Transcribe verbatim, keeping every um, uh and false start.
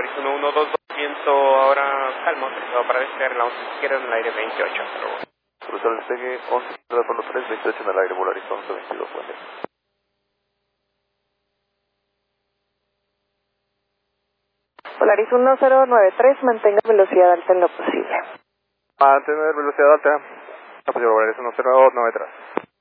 Polaris uno uno dos dos, viento ahora calmo, autorizado para despegar la once izquierda en el aire veintiocho. Cruzar el despegue once izquierda por los tres, veintiocho en el aire, Polaris once veintidós, buen día. Polaris uno cero nueve tres, mantenga velocidad alta en lo posible. Mantener velocidad alta. Polaris uno cero nueve tres.